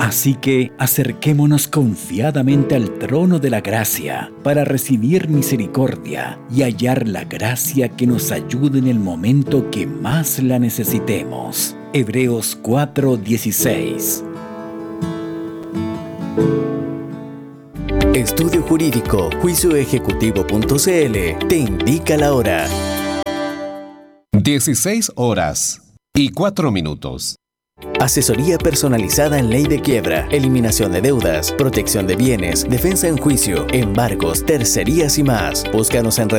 Así que acerquémonos confiadamente al trono de la gracia para recibir misericordia y hallar la gracia que nos ayude en el momento que más la necesitemos. Hebreos 4:16. Estudio Jurídico Juicioejecutivo.cl te indica la hora. 16:04. Asesoría personalizada en ley de quiebra, eliminación de deudas, protección de bienes, defensa en juicio, embargos, tercerías y más. Búscanos en